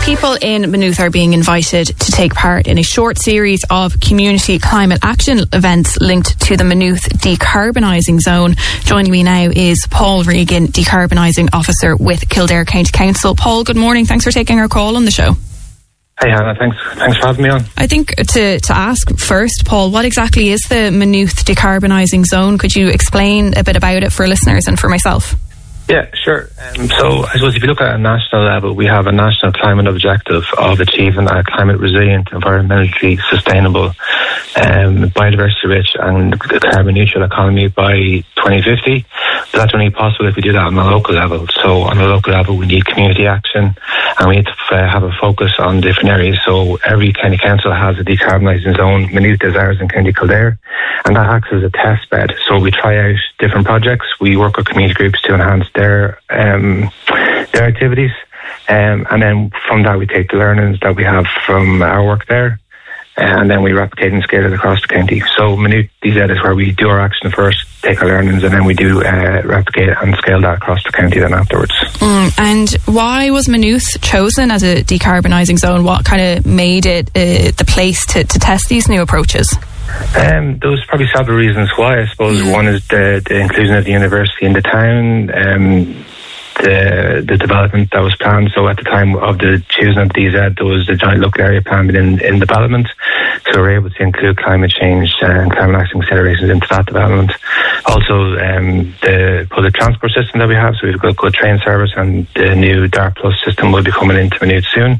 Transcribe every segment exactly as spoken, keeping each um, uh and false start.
People in Maynooth are being invited to take part in a short series of community climate action events linked to the Maynooth Decarbonising Zone. Joining me now is Paul Regan, Decarbonising Officer with Kildare County Council. Paul, good morning. Thanks for taking our call on the show. Hey Hannah, thanks thanks for having me on. I think to, to ask first, Paul, what exactly is the Maynooth Decarbonising Zone? Could you explain a bit about it for listeners and for myself? Yeah, sure. Um, so I suppose if you look at a national level, we have a national climate objective of achieving a climate resilient, environmentally sustainable, um, biodiversity rich and carbon neutral economy by twenty fifty. But that's only possible if we do that on a local level. So on a local level, we need community action and we need to uh, have a focus on different areas. So every county council has a decarbonising zone. Maynooth is ours in County Kildare, and that acts as a test bed. So we try out different projects. We work with community groups to enhance their um, their activities, um, and then from that we take the learnings that we have from our work there, and then we replicate and scale it across the county. So Maynooth D Z is where we do our action first, take our learnings, and then we do uh, replicate and scale that across the county then afterwards. Mm, and why was Maynooth chosen as a decarbonising zone? What kind of made it uh, the place to, to test these new approaches? Um, there was probably several reasons why. I suppose mm. one is the, the inclusion of the university in the town, um, the the development that was planned. So at the time of the choosing of D Z, there was the joint local area plan in, in development. So we were able to include climate change and climate action considerations into that development. Also, um, the public transport system that we have, so we've got a good train service, and the new DART Plus system will be coming into Maynooth soon.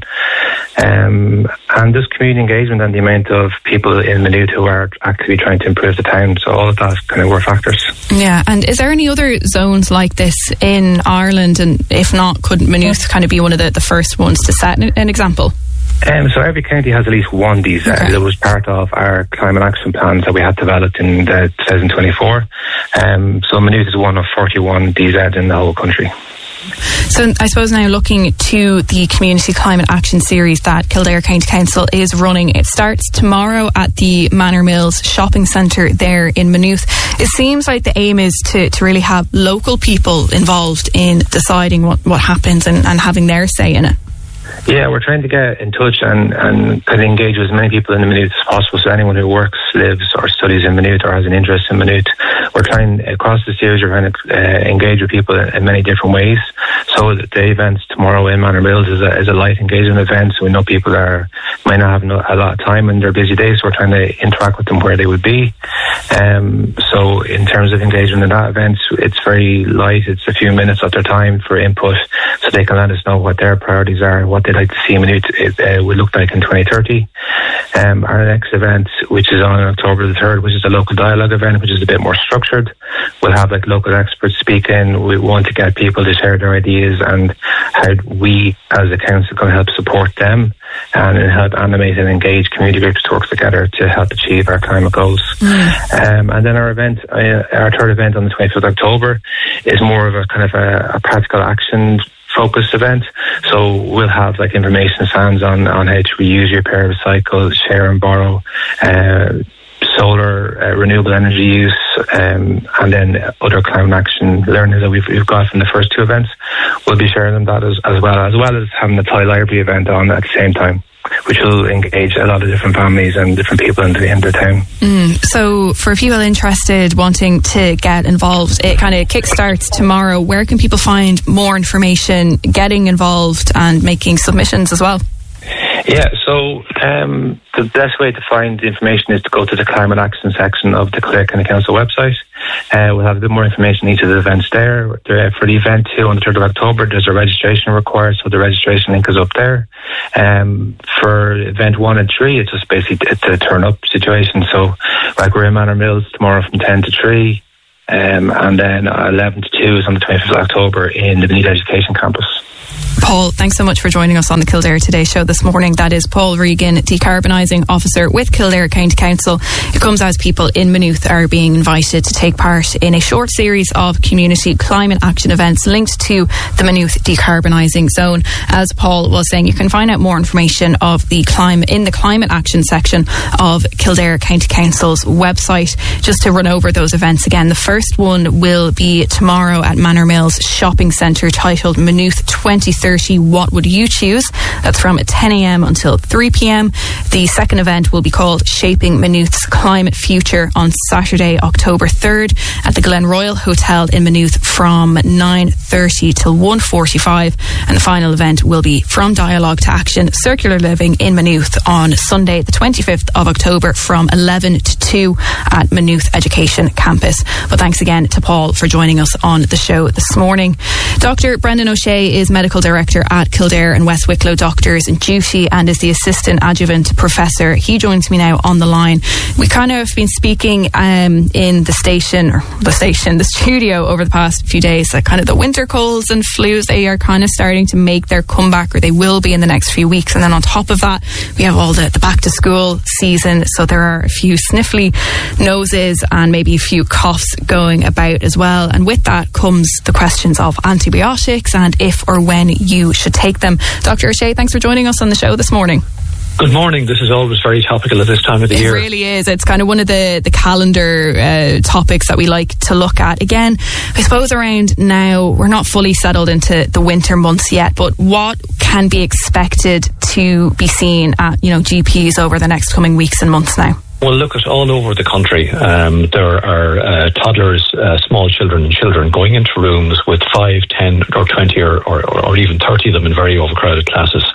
Um, and this community engagement and the amount of people in Maynooth who are actively trying to improve the town. So all of that kind of were factors. Yeah, and is there any other zones like this in Ireland? And if not, could Maynooth kind of be one of the, the first ones to set an, an example? Um, so every county has at least one D Z. Okay. That was part of our climate action plans that we had developed in the twenty twenty-four. Um, so Maynooth is one of forty-one D Zs in the whole country. So I suppose now looking to the Community Climate Action Series that Kildare County Council is running, it starts tomorrow at the Manor Mills Shopping Centre there in Maynooth. It seems like the aim is to, to really have local people involved in deciding what, what happens and, and having their say in it. Yeah, we're trying to get in touch and, and kind of engage with as many people in the Maynooth as possible. So anyone who works, lives or studies in Maynooth or has an interest in Maynooth, we're trying, across the series, we're trying to uh, engage with people in, in many different ways. So the events tomorrow in Manor Mills is a, is a light engagement event. So we know people are might not have no, a lot of time in their busy days. So we're trying to interact with them where they would be. Um, so in terms of engagement in that event, it's very light. It's a few minutes of their time for input, so they can let us know what their priorities are and what they'd like to see Maynooth uh, would look like in twenty thirty. Um, our next event, which is on October the third, which is a local dialogue event, which is a bit more structured. We'll have like local experts speak in. We want to get people to share their ideas and how we as a council can help support them and help animate and engage community groups to work together to help achieve our climate goals. Mm. Um, and then our event, uh, our third event on the twenty-fifth of October is more of a kind of a, a practical action focused event. So we'll have like information stands on, on how to reuse, repair, recycle, share and borrow, uh, solar, uh, renewable energy use, um, and then other climate action learnings that we've, we've got from the first two events. We'll be sharing them that as, as well, as well as having the Toy Library event on at the same time, which will engage a lot of different families and different people in the, in the town. Mm. So for people interested, wanting to get involved, it kind of kickstarts tomorrow. Where can people find more information, getting involved and making submissions as well? Yeah, so um, the best way to find the information is to go to the Climate Action section of the Kildare County Council website. Uh, we'll have a bit more information in each of the events there. For the event two on the third of October, there's a registration required, so the registration link is up there. Um, for event one and three, it's just basically a turn up situation. So, like we're in Manor Mills tomorrow from ten to three, um, and then eleven to two is on the twenty-fifth of October in the Maynooth Education Campus. Paul, thanks so much for joining us on the Kildare Today show this morning. That is Paul Regan, Decarbonising Officer with Kildare County Council. It comes as people in Maynooth are being invited to take part in a short series of community climate action events linked to the Maynooth Decarbonising Zone. As Paul was saying, you can find out more information of the climate in the climate action section of Kildare County Council's website. Just to run over those events again, the first first one will be tomorrow at Manor Mills Shopping Centre, titled Maynooth twenty thirty, What Would You Choose? That's from ten a.m. until three p.m. The second event will be called Shaping Maynooth's Climate Future on Saturday, October third at the Glen Royal Hotel in Maynooth from nine thirty till one forty-five. And the final event will be From Dialogue to Action, Circular Living in Maynooth on Sunday, the twenty-fifth of October from eleven to two at Maynooth Education Campus. But thanks again to Paul for joining us on the show this morning. Doctor Brendan O'Shea is Medical Director at Kildare and West Wicklow Doctors in Duty and is the Assistant Adjuvant Professor. He joins me now on the line. We kind of have been speaking um, in the station, or the station, the studio over the past few days, that kind of the winter colds and flus, they are kind of starting to make their comeback, or they will be in the next few weeks. And then on top of that, we have all the, the back to school season, so there are a few sniffly noses and maybe a few coughs going about as well. And with that comes the questions of antibiotics and if or when you should take them. Doctor O'Shea, thanks for joining us on the show this morning. Good morning. This is always very topical at this time of the it year. It really is. It's kind of one of the, the calendar uh, topics that we like to look at. Again, I suppose around now, we're not fully settled into the winter months yet, but what can be expected to be seen at, you know, G Ps over the next coming weeks and months now? Well, look, at all over the country, um, there are uh, toddlers, uh, small children and children going into rooms with five, ten or twenty or, or, or even thirty of them in very overcrowded classes.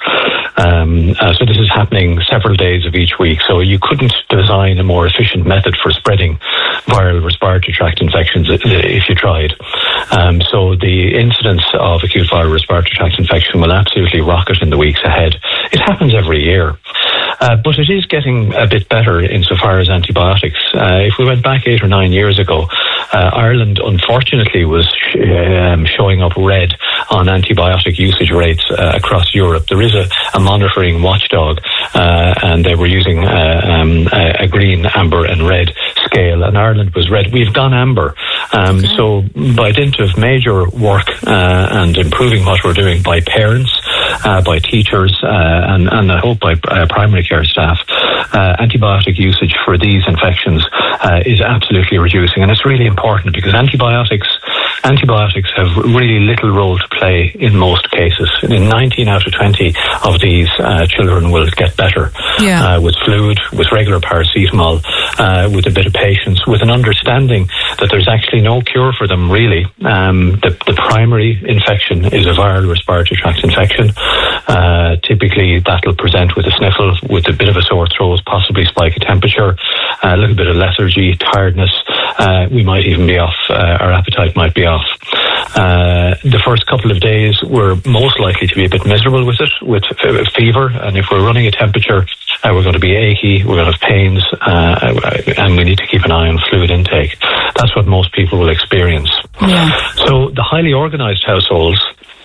Um, uh, so this is happening several days of each week. So you couldn't design a more efficient method for spreading viral respiratory tract infections if you tried. Um, so the incidence of acute viral respiratory tract infection will absolutely rocket in the weeks ahead. It happens every year. Uh, but it is getting a bit better insofar as antibiotics. Uh, if we went back eight or nine years ago, uh, Ireland unfortunately was sh- um, showing up red on antibiotic usage rates uh, across Europe. There is a, a monitoring watchdog, uh, and they were using uh, um, a, a green, amber and red scale, and Ireland was red. We've gone amber. Um, okay. So by dint of major work uh, and improving what we're doing by parents, uh, by teachers, uh, and, and I hope by uh, primary care staff, uh, antibiotic usage for these infections uh, is absolutely reducing. And it's really important because antibiotics antibiotics have really little role to play in most cases. In nineteen out of twenty of these, uh, children will get better yeah. uh, with fluid, with regular paracetamol, uh, with a bit of patience, with an understanding that there's actually no cure for them really. Um, the, the primary infection is a viral respiratory tract infection. Uh, typically that'll present with a sniffle, with a bit of a sore throat, possibly spike a temperature, a little bit of lethargy, tiredness. Uh, we might even be off, uh, our appetite might be off. Uh, the first couple of days we're most likely to be a bit miserable with it, with f- fever, and if we're running a temperature, uh, we're going to be achy, we're going to have pains, uh, and we need to keep an eye on fluid intake. That's what most people will experience. Yeah. So the highly organised households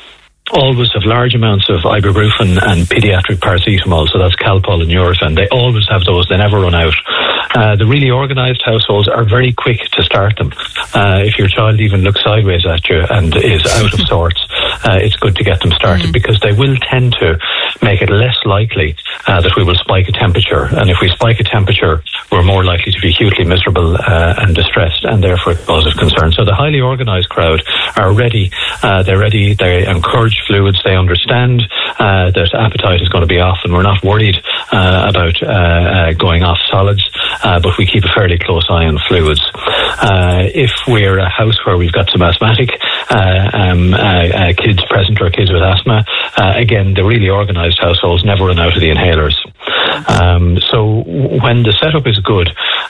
always have large amounts of ibuprofen and paediatric paracetamol, so that's Calpol and Nurofen. They always have those, they never run out. Uh, the really organised households are very quick to start them. Uh, if your child even looks sideways at you and is out of sorts, uh, it's good to get them started mm. because they will tend to make it less likely uh, that we will spike a temperature. And if we spike a temperature, we're more likely to be acutely miserable uh, and distressed, and therefore a cause of concern. So the highly organised crowd are ready. Uh, they're ready. They encourage fluids. They understand uh, that appetite is going to be off, and we're not worried uh, about uh, uh, going off solids. Uh, but we keep a fairly close eye on fluids. Uh, if we're a house where we've got some asthmatic uh, um, uh, uh, kids present or kids with asthma, uh, again, the really organised households never run out of the inhalers. Um, so when the setup is good,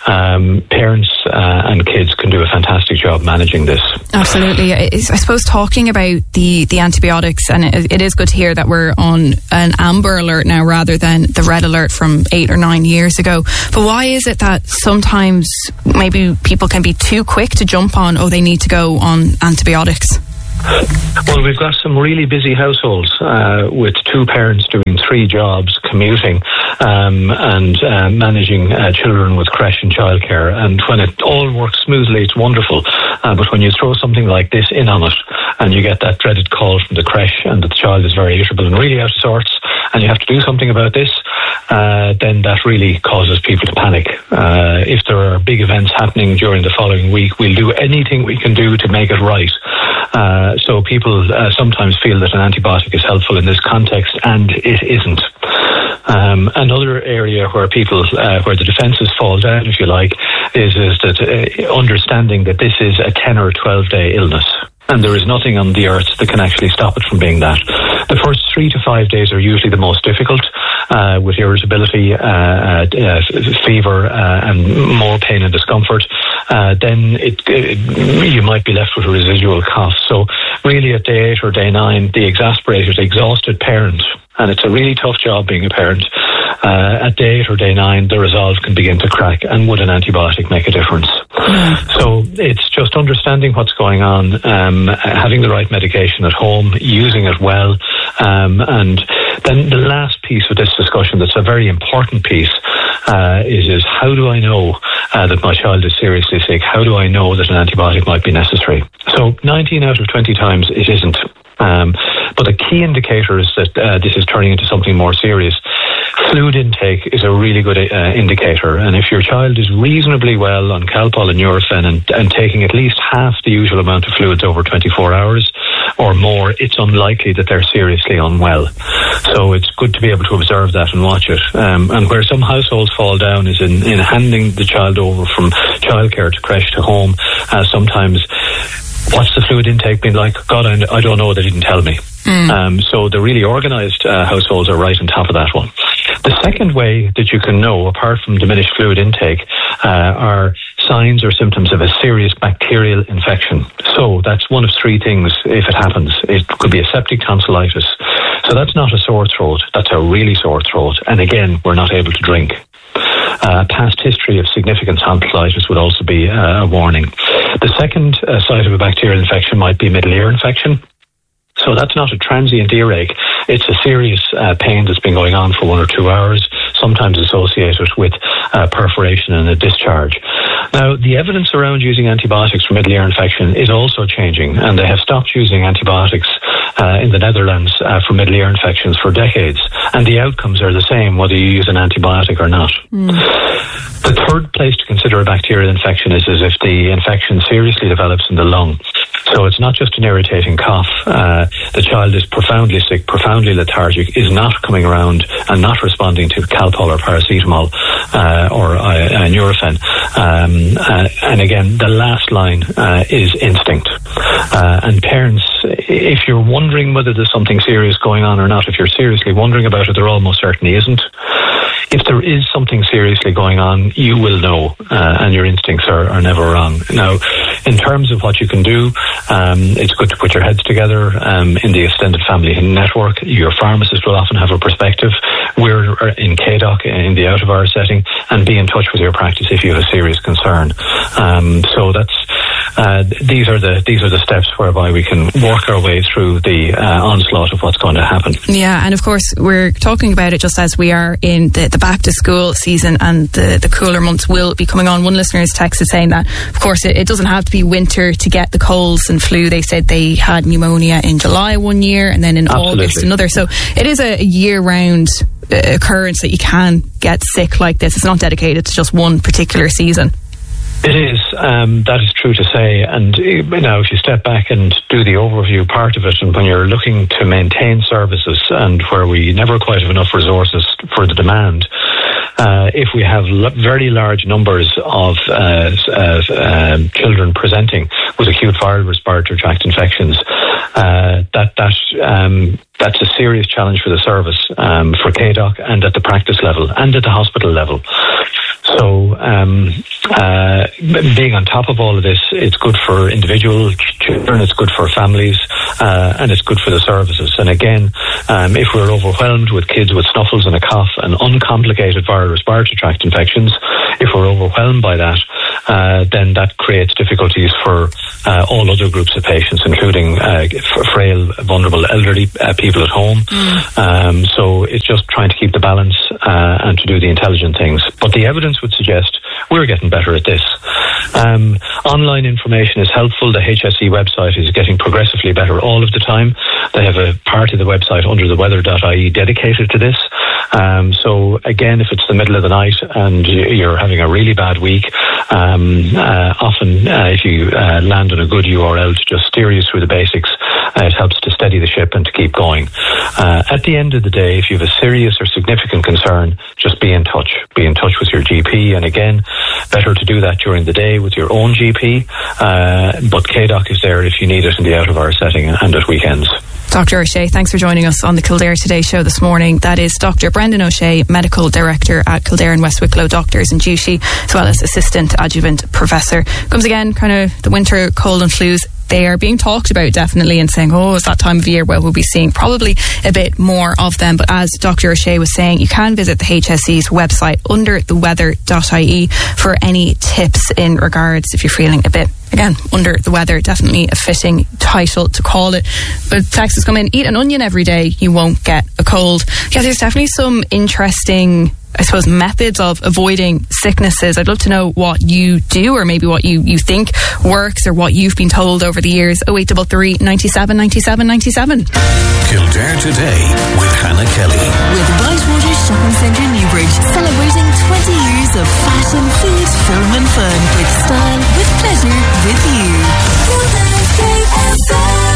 um, parents uh, and kids can do a fantastic job managing this. Absolutely. I suppose talking about the, the antibiotics, and it, it is good to hear that we're on an amber alert now rather than the red alert from eight or nine years ago. But why is it that sometimes maybe people can be too quick to jump on, oh, they need to go on antibiotics? Well, we've got some really busy households uh, with two parents doing three jobs, commuting, um, and uh, managing uh, children with creche and childcare. And when it all works smoothly, it's wonderful. Uh, but when you throw something like this in on it, and you get that dreaded call from the creche, and the child is very irritable and really out of sorts, and you have to do something about this, uh, then that really causes people to panic. Uh, if there are big events happening during the following week, we'll do anything we can do to make it right. Uh, so people uh, sometimes feel that an antibiotic is helpful in this context, and it isn't. Um, another area where people, uh, where the defences fall down, if you like, is, is that uh, understanding that this is a ten or twelve day illness. And there is nothing on the earth that can actually stop it from being that. The first three to five days are usually the most difficult, uh, with irritability, uh, uh, fever, uh, and more pain and discomfort. Uh, then it, it, you might be left with a residual cough. So really at day eight or day nine, the exasperated, exhausted parent, and it's a really tough job being a parent, uh, at day eight or day nine, the resolve can begin to crack, and would an antibiotic make a difference? So it's just understanding what's going on, um, having the right medication at home, using it well, um, and then the last piece of this discussion that's a very important piece uh, is, is how do I know uh, that my child is seriously sick? How do I know that an antibiotic might be necessary? So nineteen out of twenty times it isn't. Um, but the key indicator is that uh, this is turning into something more serious. Fluid intake is a really good uh, indicator, and if your child is reasonably well on Calpol and Nurofen and, and taking at least half the usual amount of fluids over twenty-four hours or more, it's unlikely that they're seriously unwell. So it's good to be able to observe that and watch it. Um, and where some households fall down is in, in handing the child over from childcare to creche to home. Uh, sometimes, what's the fluid intake been like? God, I, I don't know, they didn't tell me. Mm. Um, so the really organised uh, households are right on top of that one. The second way that you can know, apart from diminished fluid intake, uh, are signs or symptoms of a serious bacterial infection. So that's one of three things if it happens. It could be a septic tonsillitis. So that's not a sore throat, that's a really sore throat. And again, we're not able to drink. Uh, past history of significant tonsillitis would also be uh, a warning. The second uh, site of a bacterial infection might be middle ear infection. So that's not a transient earache. It's a serious uh, pain that's been going on for one or two hours, sometimes associated with uh, perforation and a discharge. Now, the evidence around using antibiotics for middle ear infection is also changing, and they have stopped using antibiotics uh, in the Netherlands uh, for middle ear infections for decades, and the outcomes are the same whether you use an antibiotic or not. Mm. The third place to consider a bacterial infection is, is if the infection seriously develops in the lung. So it's not just an irritating cough. Uh, the child is profoundly sick, profoundly lethargic, is not coming around and not responding to Calpol or paracetamol uh, or uh, uh, Nurofen. Um, uh, and again, the last line uh, is instinct. Uh, and parents, if you're wondering whether there's something serious going on or not, if you're seriously wondering about it, there almost certainly isn't. If there is something seriously going on, you will know, uh, and your instincts are, are never wrong. Now, in terms of what you can do, um, it's good to put your heads together um, in the extended family network. Your pharmacist will often have a perspective. We're in K D O C, in the out-of-hours setting, and be in touch with your practice if you have a serious concern. Um, so that's uh, these are the these are the steps whereby we can work our way through the uh, onslaught of what's going to happen. Yeah, and of course we're talking about it just as we are in the, the back to school season, and the, the cooler months will be coming on. One listener has texted saying that, of course, it, it doesn't have to be winter to get the colds and flu. They said they had pneumonia in July one year, and then in Absolutely. August another. So it is a year-round uh, occurrence that you can get sick like this. It's not dedicated to just one particular season. It is. Um, that is true to say. And you know, if you step back and do the overview part of it, and when you're looking to maintain services and where we never quite have enough resources for the demand, uh, if we have l- very large numbers of uh, uh, uh, children presenting with acute viral respiratory tract infections, uh, that that um, that's a serious challenge for the service, um, for K D O C and at the practice level and at the hospital level. So um, uh, being on top of all of this, it's good for individual children, it's good for families, uh, and it's good for the services. And again, um, if we're overwhelmed with kids with snuffles and a cough and uncomplicated viral respiratory tract infections, if we're overwhelmed by that, uh, then that creates difficulties for uh, all other groups of patients, including uh, frail, vulnerable, elderly uh, people at home. Mm. Um, so it's just trying to keep the balance uh, and to do the intelligent things. But the evidence would suggest we're getting better at this. Um, online information is helpful. The H S E website is getting progressively better all of the time. They have a part of the website, under the weather dot I E, dedicated to this. Um, so again, if it's the middle of the night and you're having a really bad week, um, uh, often uh, if you uh, land on a good U R L to just steer you through the basics, uh, it helps to steady the ship and to keep going. Uh, at the end of the day, if you have a serious or significant concern, just be in touch. Be in touch with your G P, and again, better to do that during the day with your own G P, uh, but K D O C is there if you need it in the out-of-hours setting and at weekends. Doctor O'Shea, thanks for joining us on the Kildare Today show this morning. That is Doctor Brendan O'Shea, Medical Director at Kildare and West Wicklow Doctors in Duty, as well as Assistant Adjuvant Professor. Comes again, kind of the winter cold and flus. They are being talked about definitely and saying, oh, it's that time of year where we'll be seeing probably a bit more of them. But as Doctor O'Shea was saying, you can visit the H S E's website under the weather dot I E for any tips in regards if you're feeling a bit, again, under the weather. Definitely a fitting title to call it. But text has come in, eat an onion every day, you won't get a cold. Yeah, there's definitely some interesting, I suppose, methods of avoiding sicknesses. I'd love to know what you do, or maybe what you, you think works, or what you've been told over the years. oh eight three three, nine seven, nine seven, nine seven. Kildare Today with Hannah Kelly. With Whitewater Shopping Centre Newbridge, celebrating twenty years of fashion, food, film and fun. With style, with pleasure, with you. Kildare K F M.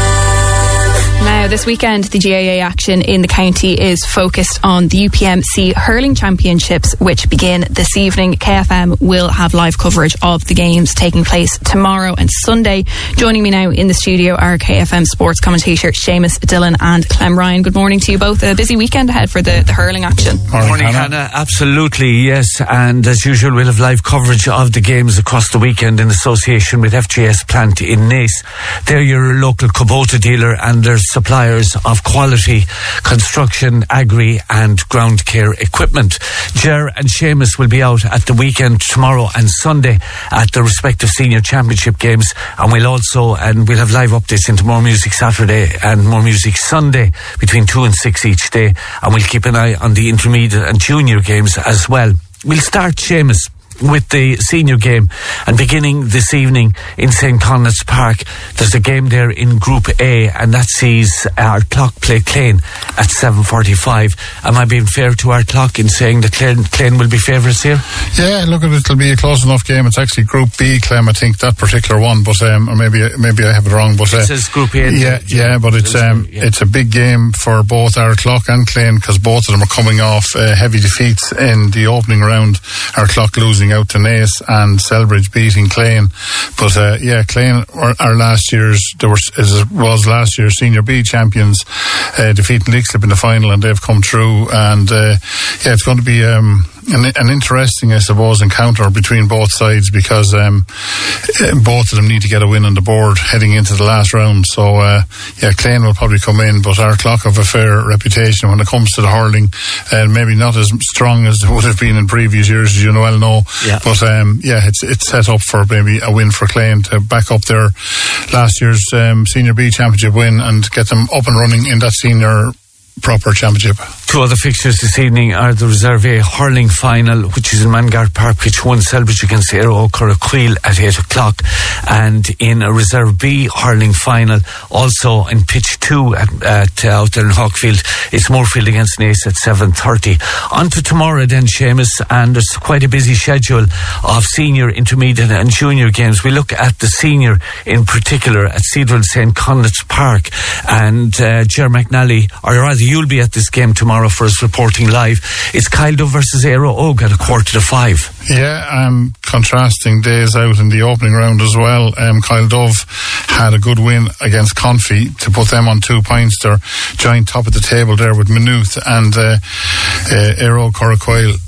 Now, this weekend, the G A A action in the county is focused on the U P M C Hurling Championships, which begin this evening. K F M will have live coverage of the games taking place tomorrow and Sunday. Joining me now in the studio are K F M sports commentator Seamus Dillon and Clem Ryan. Good morning to you both. A busy weekend ahead for the, the hurling action. Morning, morning Hannah. Hannah. Absolutely, yes. And as usual, we'll have live coverage of the games across the weekend in association with F G S Plant in Naas. They're your local Kubota dealer, and there's suppliers of quality construction, agri and ground care equipment. Ger and Seamus will be out at the weekend tomorrow and Sunday at the respective senior championship games, and we'll also and we'll have live updates into More Music Saturday and More Music Sunday between two and six each day, and we'll keep an eye on the intermediate and junior games as well. We'll start, Seamus, with the senior game, and beginning this evening in Saint Conleth's Park, there's a game there in Group A, and that sees our Clock play Clane at seven forty-five. Am I being fair to our Clock in saying that Clane, Clane will be favourites here? Yeah, look, it'll be a close enough game. It's actually Group B, Clem, I think, that particular one, but um, or maybe maybe I have it wrong. But uh, it says Group A. Yeah, yeah, but it's um, yeah. it's a big game for both our Clock and Clane, because both of them are coming off uh, heavy defeats in the opening round. Our Clock losing out to Naas and Selbridge beating Clane. But uh, yeah, Clane are, are last year's, there was, as it was last year's Senior B champions, uh, defeating Leixlip in the final, and they've come through. And uh, yeah, it's going to be um, an, an interesting, I suppose, encounter between both sides, because um, both of them need to get a win on the board heading into the last round. So uh, yeah, Clane will probably come in, but our Clock have a fair reputation when it comes to the hurling, and uh, maybe not as strong as it would have been in previous years, as you well know. Yeah. But um, yeah, it's it's set up for maybe a win for Clane to back up their last year's um, Senior B championship win and get them up and running in that senior proper championship. Two other fixtures this evening are the Reserve A hurling final, which is in Mangart Park, pitch one, Selbridge against Aero Curraquil at eight o'clock, and in a Reserve B hurling final, also in pitch two at, at uh, out there in Hawkfield, it's Moorfield against Naas at seven thirty. On to tomorrow then, Seamus, and there's quite a busy schedule of senior, intermediate and junior games. We look at the senior in particular at Cedarville Saint Conleth's Park, and uh, Ger McNally, or rather you'll be at this game tomorrow for us reporting live. It's Kyle Dove versus Aero Og at a quarter to five. Yeah, um, contrasting days out in the opening round as well. Um, Kyle Dove had a good win against Confey to put them on two points. They're joint top of the table there with Maynooth, and uh, uh, Aero Curraquil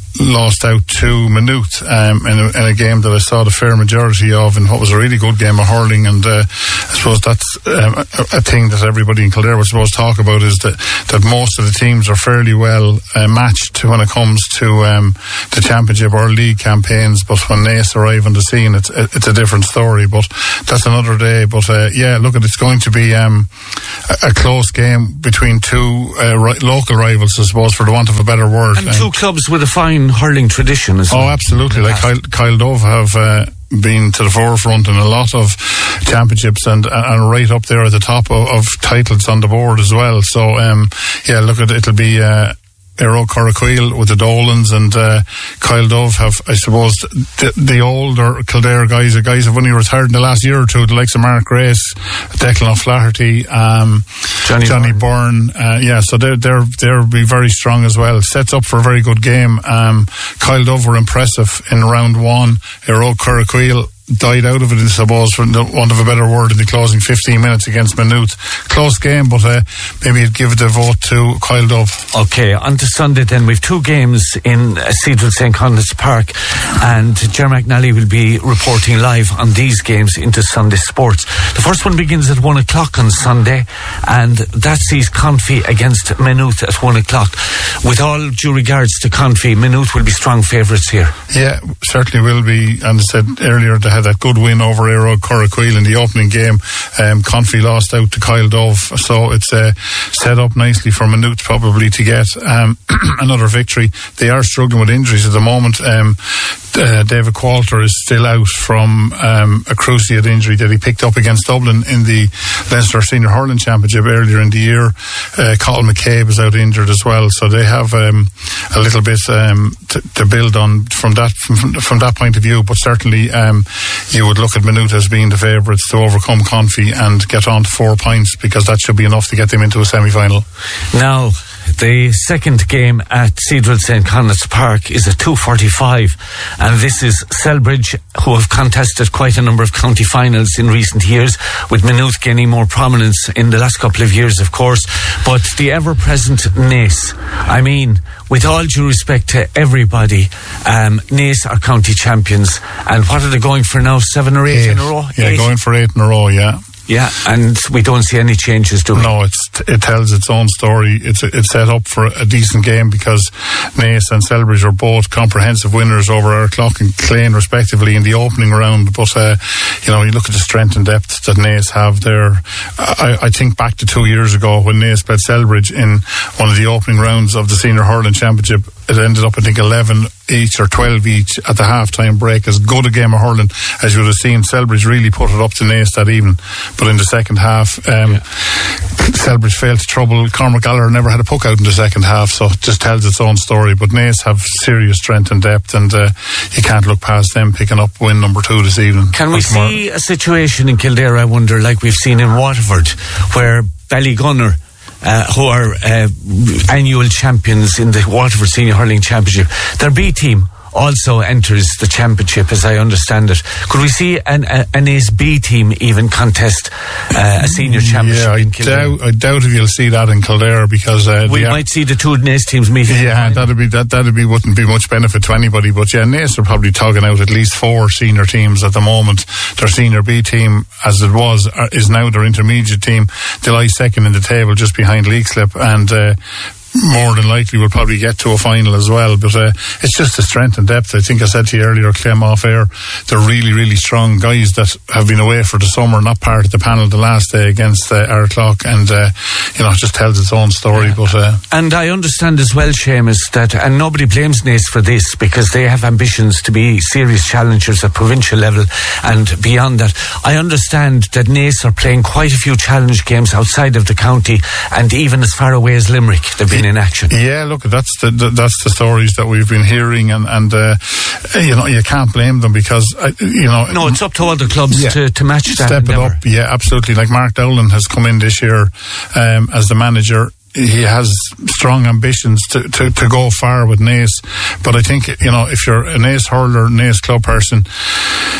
lost out to Maynooth um, in, a, in a game that I saw the fair majority of, in what was a really good game of hurling. And uh, I suppose that's um, a, a thing that everybody in Kildare was supposed to talk about, is that, that most of the teams are fairly well uh, matched when it comes to um, the championship or league campaigns. But when Naas arrive on the scene, it's it's a different story. But that's another day. But uh, yeah, look, it's going to be um, a, a close game between two uh, ri- local rivals, I suppose, for the want of a better word. And two um, clubs with a fine hurling tradition as well. Oh, absolutely. Like Kyle, Kyle Dove have uh, been to the forefront in a lot of championships and and right up there at the top of, of titles on the board as well. So, um, yeah, look, at it'll be... Uh, Aero Corraqueel with the Dolans, and uh, Kyle Dove have, I suppose, the, the older Kildare guys, the guys have only retired in the last year or two, the likes of Mark Grace, Declan O'Flaherty, um, Johnny, Johnny Byrne. Byrne uh, yeah, so they're, they're, they'll be very strong as well. Sets up for a very good game. Um, Kyle Dove were impressive in round one. Aero Corraqueel died out of it, I suppose, for the want of a better word, in the closing fifteen minutes against Maynooth. Close game, but uh, maybe you'd give the vote to Kyle Dove. Okay, on to Sunday then. We've two games in uh, Cedral Saint Conleth's Park, and Ger McNally will be reporting live on these games into Sunday Sports. The first one begins at one o'clock on Sunday, and that sees Confey against Maynooth at one o'clock. With all due regards to Confey, Maynooth will be strong favourites here. Yeah, certainly will be. And I said earlier, they had that good win over Aero Corraqueel in the opening game. Um, Confey lost out to Kyle Dove, so it's uh, set up nicely for Maynooth probably to get um, another victory. They are struggling with injuries at the moment. Um, uh, David Qualter is still out from um, a cruciate injury that he picked up against Dublin in the Leinster Senior Hurling Championship earlier in the year. Uh, Colin McCabe is out injured as well, so they have um, a little bit um, to, to build on from that from, from that point of view. But certainly um, you would look at Maynooth as being the favourites to overcome Confey and get on to four points, because that should be enough to get them into a semi-final. Now, the second game at Cedral Saint Conleth's Park is at two forty-five, and this is Selbridge, who have contested quite a number of county finals in recent years, with Maynooth gaining more prominence in the last couple of years, of course. But the ever-present Naas, I mean, with all due respect to everybody, um, Naas are county champions, and what are they going for now? Seven or eight, eight. in a row? Yeah, eight? Going for eight in a row, yeah. Yeah, and we don't see any changes, do we? No, it's, it tells its own story. It's it's set up for a decent game, because Naas and Selbridge are both comprehensive winners over Arklough and Clane, respectively, in the opening round. But, uh, you know, you look at the strength and depth that Naas have there. I, I think back to two years ago when Naas played Selbridge in one of the opening rounds of the Senior Hurling Championship. It ended up, I think, eleven each or twelve each at the half-time break. As good a game of hurling as you would have seen. Selbridge really put it up to Naas that evening. But in the second half, um, yeah. Selbridge failed to trouble. Cormac Gallagher never had a puck out in the second half, so it just tells its own story. But Naas have serious strength and depth, and uh, you can't look past them picking up win number two this evening. Can we see a situation in Kildare, I wonder, like we've seen in Waterford, where Ballygunner, Uh, who are uh, annual champions in the Waterford Senior Hurling Championship, their B team also enters the championship, as I understand it. Could we see an, a, an Naas B team even contest uh, a senior championship yeah, I in Kildare? Doubt, I doubt if you'll see that in Kildare, because uh, we might see the two Naas teams meeting. Yeah, that'd be that. That'd be wouldn't be much benefit to anybody. But yeah, Naas are probably tugging out at least four senior teams at the moment. Their senior B team, as it was, are, is now their intermediate team. They lie second in the table, just behind Leixlip, and Uh, more than likely will probably get to a final as well. But uh, it's just the strength and depth. I think I said to you earlier, Clem off air, they're really, really strong guys that have been away for the summer, not part of the panel the last day against uh, Arklough, and uh, you know, it just tells its own story. Yeah. But uh, and I understand as well, Seamus, that, and nobody blames Naas for this, because they have ambitions to be serious challengers at provincial level and beyond that. I understand that Naas are playing quite a few challenge games outside of the county, and even as far away as Limerick they've been in action. Yeah, look, that's the, the that's the stories that we've been hearing, and and uh, you know, you can't blame them, because uh, you know, no, it's up to other clubs yeah, to, to match that. Step endeavour. it up, yeah, absolutely. Like Mark Dowling has come in this year um, as the manager. He has strong ambitions to, to, to go far with Naas, but I think, you know, if you're a Naas hurler, Naas club person,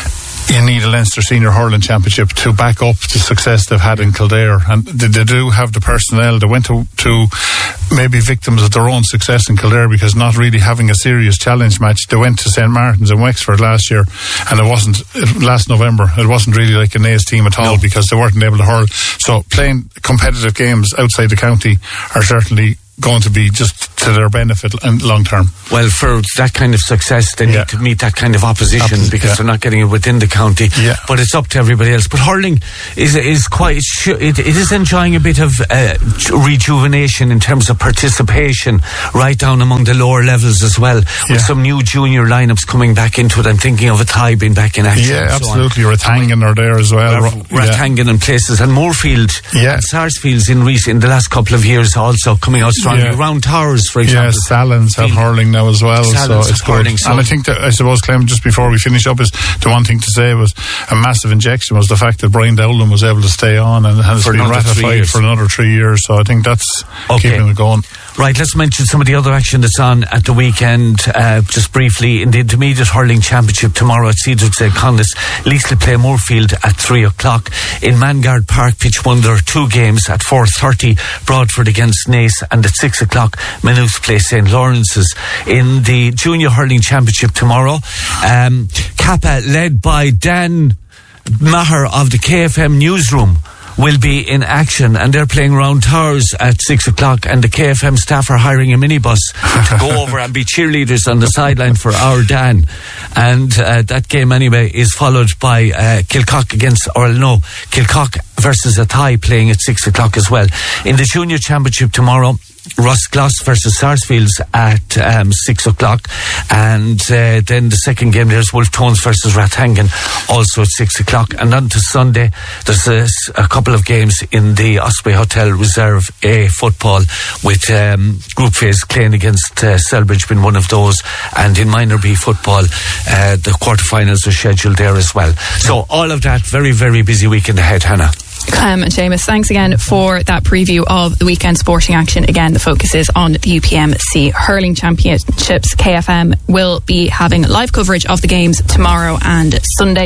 you need a Leinster Senior Hurling Championship to back up the success they've had in Kildare, and they, they do have the personnel. They went to, to maybe victims of their own success in Kildare because not really having a serious challenge match. They went to Saint Martin's in Wexford last year, and it wasn't it, last November. It wasn't really like a Naas team at all no. because they weren't able to hurl. So playing competitive games outside the county are certainly going to be just to their benefit and long term. Well, for that kind of success, they yeah. need to meet that kind of opposition Absolutely, because yeah. they're not getting it within the county. Yeah. But it's up to everybody else. But hurling is is quite it, it is enjoying a bit of uh, rejuvenation in terms of participation right down among the lower levels as well. With yeah. some new junior lineups coming back into it. I'm thinking of Athy being back in action. Yeah, and absolutely. So Rathangan are there as well. Rath- Rathangan yeah. and places, and Moorfield yeah. and Sarsfields in recent in the last couple of years also coming out strongly. Yeah. Round Towers, for example. Yes, Salins have hurling now as well, Salins so it's good. Hurling, so and I think that, I suppose, Clem, just before we finish up, is the one thing to say was a massive injection was the fact that Brian Dowling was able to stay on and has for been ratified for another three years. So I think that's okay. keeping it going. Right, let's mention some of the other action that's on at the weekend, uh, just briefly. In the Intermediate Hurling Championship tomorrow at Cedric Saint Conless, Leasley play Moorfield at three o'clock. In Mangard Park, Pitch one, there are two games at four thirty, Broadford against Naas, and at six o'clock, Maynooth play Saint Lawrence's. In the Junior Hurling Championship tomorrow, um, Kappa, led by Dan Maher of the K F M Newsroom, will be in action, and they're playing Round Towers at six o'clock, and the K F M staff are hiring a minibus to go over and be cheerleaders on the sideline for our Dan. And uh, that game anyway is followed by uh, Kilcock against, or no, Kilcock versus Athy playing at six o'clock as well. In the Junior Championship tomorrow, Roscloss versus Sarsfields at um, six o'clock, and uh, then the second game there's Wolf Tones versus Rathangan also at six o'clock. And on to Sunday there's a, a couple of games in the Osprey Hotel Reserve A football, with um, group phase Clane against uh, Selbridge being one of those, and in minor B football uh, the quarterfinals are scheduled there as well. So all of that, very very busy weekend ahead, Hannah. Clem and Seamus, thanks again for that preview of the weekend sporting action. Again, the focus is on the U P M C Hurling Championships. K F M will be having live coverage of the games tomorrow and Sunday.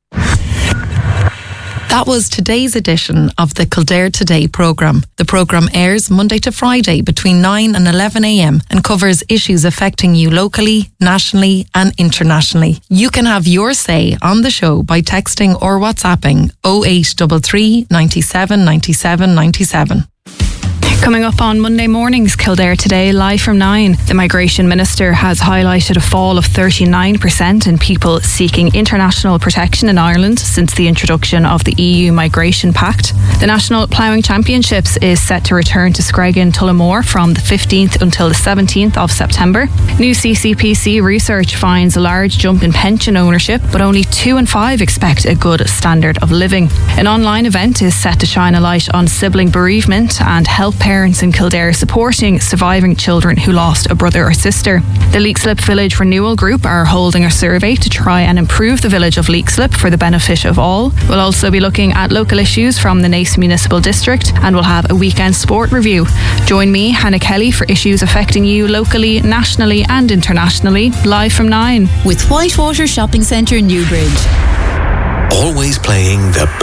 That was today's edition of the Kildare Today programme. The programme airs Monday to Friday between nine and eleven a.m. and covers issues affecting you locally, nationally and internationally. You can have your say on the show by texting or WhatsApping oh eight three three, nine seven, nine seven, nine seven. Coming up on Monday morning's Kildare Today, live from nine, the Migration Minister has highlighted a fall of thirty-nine percent in people seeking international protection in Ireland since the introduction of the E U Migration Pact. The National Ploughing Championships is set to return to Screggan Tullamore from the fifteenth until the seventeenth of September. New C C P C research finds a large jump in pension ownership, but only two in five expect a good standard of living. An online event is set to shine a light on sibling bereavement and help parents in Kildare supporting surviving children who lost a brother or sister. The Leixlip Village Renewal Group are holding a survey to try and improve the village of Leixlip for the benefit of all. We'll also be looking at local issues from the Naas Municipal District, and we'll have a weekend sport review. Join me, Hannah Kelly, for issues affecting you locally, nationally and internationally, live from nine. With Whitewater Shopping Centre, Newbridge. Always playing the